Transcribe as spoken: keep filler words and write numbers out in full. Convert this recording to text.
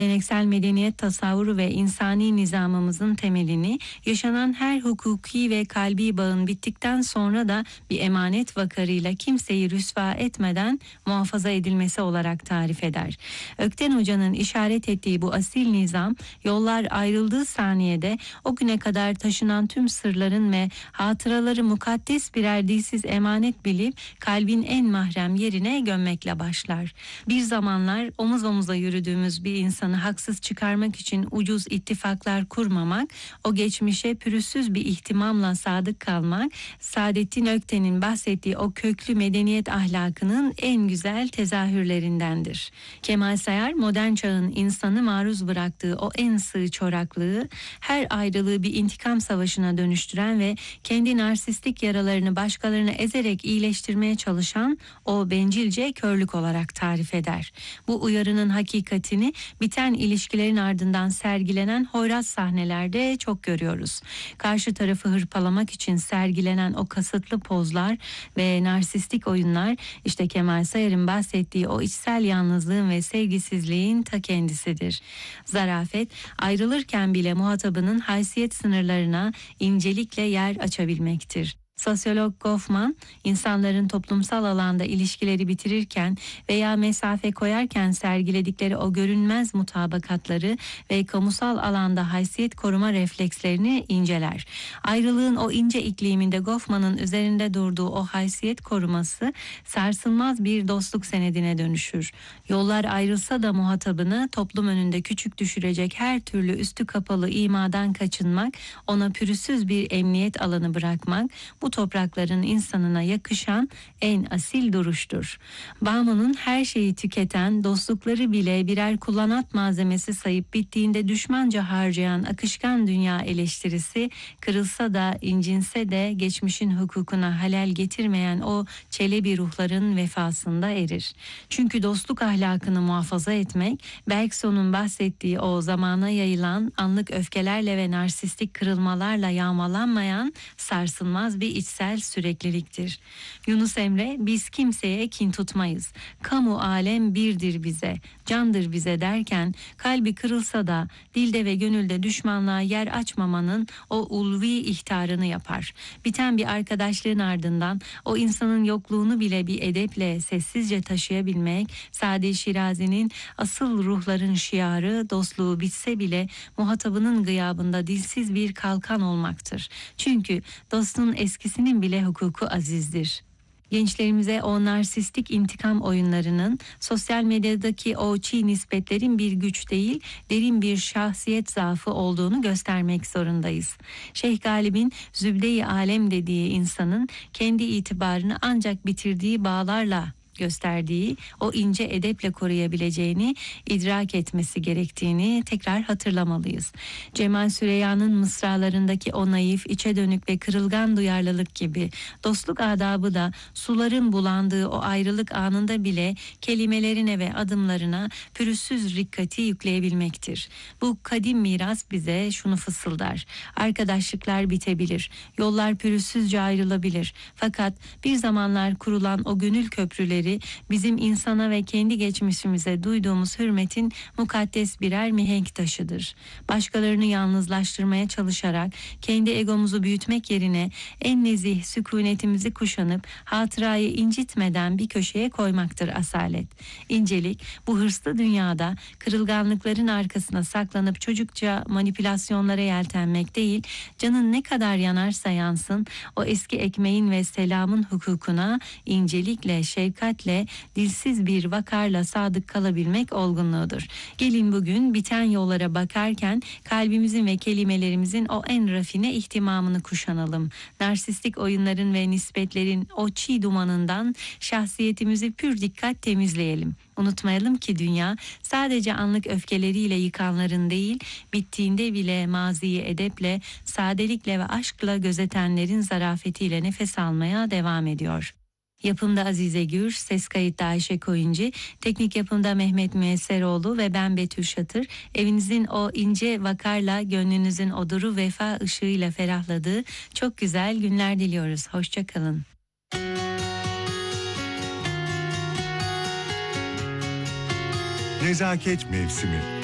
Geleneksel medeniyet tasavvuru ve insani nizamımızın temelini yaşanan her hukuki ve kalbi bağın bittikten sonra da bir emanet vakarıyla kimseyi rüsva etmeden muhafaza edilmesi olarak tarif eder. Ökten Hoca'nın işaret ettiği bu asil nizam, yollar ayrıldığı saniyede o güne kadar taşınan tüm sırların ve hatıraları mukaddes birer dilsiz emanet bilip kalbin en mahrem yerine gömmekle başlar. Bir zamanlar omuz omuza yürüdüğümüz bir insanı haksız çıkarmak için ucuz ittifaklar kurmamak, o geçmişe pürüzsüz bir ihtimamla sadık kalmak, Saadettin Ökten'in bahsettiği o köklü medeniyet ahlakının en güzel tezahürlerindendir. Kemal Sayar, modern çağın insanı maruz bıraktığı o en sığ çoraklığı, her ayrılığı bir intikam savaşına dönüştüren ve kendi narsistik yaralarını başkalarını ezerek iyileştirmeye çalışan o bencilce körlük olarak tarif eder. Bu uyarının hakikatini biten ilişkilerin ardından sergilenen hoyrat sahnelerde çok görüyoruz. Karşı tarafı hırpalamak için sergilenen o kasıtlı pozlar ve narsistik oyunlar, işte Kemal Sayar'ın bahsettiği o içsel yalnızlığın ve sevgisizliğin ta kendisidir. Zarafet, ayrılırken bile muhatabının haysiyet sınırlarına incelikle yer açabilmektir. Sosyolog Goffman, insanların toplumsal alanda ilişkileri bitirirken veya mesafe koyarken sergiledikleri o görünmez mutabakatları ve kamusal alanda haysiyet koruma reflekslerini inceler. Ayrılığın o ince ikliminde Goffman'ın üzerinde durduğu o haysiyet koruması sarsılmaz bir dostluk senedine dönüşür. Yollar ayrılsa da muhatabını toplum önünde küçük düşürecek her türlü üstü kapalı imadan kaçınmak, ona pürüzsüz bir emniyet alanı bırakmak, bu toprakların insanına yakışan en asil duruştur. Baumann'un her şeyi tüketen, dostlukları bile birer kullanat malzemesi sayıp bittiğinde düşmanca harcayan akışkan dünya eleştirisi, kırılsa da incinse de geçmişin hukukuna halel getirmeyen o çelebi ruhların vefasında erir. Çünkü dostluk ahlakını muhafaza etmek, Bergson'un bahsettiği o zamana yayılan, anlık öfkelerle ve narsistik kırılmalarla yağmalanmayan, sarsılmaz bir içsel sürekliliktir. Yunus Emre, biz kimseye kin tutmayız. Kamu alem birdir bize, candır bize derken, kalbi kırılsa da dilde ve gönülde düşmanlığa yer açmamanın o ulvi ihtarını yapar. Biten bir arkadaşlığın ardından o insanın yokluğunu bile bir edeple sessizce taşıyabilmek, Sadi Şirazi'nin asıl ruhların şiarı, dostluğu bitse bile muhatabının gıyabında dilsiz bir kalkan olmaktır. Çünkü dostun eskisinin bile hukuku azizdir. Gençlerimize o narsistik intikam oyunlarının, sosyal medyadaki o çiğ nispetlerin bir güç değil, derin bir şahsiyet zaafı olduğunu göstermek zorundayız. Şeyh Galip'in Zübde-i Alem dediği insanın kendi itibarını ancak bitirdiği bağlarla gösterdiği o ince edeple koruyabileceğini idrak etmesi gerektiğini tekrar hatırlamalıyız. Cemal Süreyya'nın mısralarındaki o naif, içe dönük ve kırılgan duyarlılık gibi dostluk adabı da suların bulandığı o ayrılık anında bile kelimelerine ve adımlarına pürüzsüz rikkati yükleyebilmektir. Bu kadim miras bize şunu fısıldar: arkadaşlıklar bitebilir, yollar pürüzsüzce ayrılabilir. Fakat bir zamanlar kurulan o gönül köprüleri bizim insana ve kendi geçmişimize duyduğumuz hürmetin mukaddes birer mihenk taşıdır. Başkalarını yalnızlaştırmaya çalışarak kendi egomuzu büyütmek yerine en nezih sükunetimizi kuşanıp hatırayı incitmeden bir köşeye koymaktır asalet. İncelik, bu hırslı dünyada kırılganlıkların arkasına saklanıp çocukça manipülasyonlara yeltenmek değil, canın ne kadar yanarsa yansın o eski ekmeğin ve selamın hukukuna incelikle, şefkatle, dilsiz bir vakarla sadık kalabilmek olgunluğudur. Gelin bugün biten yollara bakarken kalbimizin ve kelimelerimizin o en rafine ihtimamını kuşanalım. Narsistik oyunların ve nispetlerin o çiğ dumanından şahsiyetimizi pür dikkat temizleyelim. Unutmayalım ki dünya sadece anlık öfkeleriyle yıkanların değil, bittiğinde bile maziyi edeple, sadelikle ve aşkla gözetenlerin zarafetiyle nefes almaya devam ediyor. Yapımda Azize Gür, ses kayıtta Ayşe Koyuncu, teknik yapımda Mehmet Müesseroğlu ve ben Betül Şatır. Evinizin o ince vakarla, gönlünüzün o duru vefa ışığıyla ferahladığı çok güzel günler diliyoruz. Hoşça kalın. Nezaket mevsimi.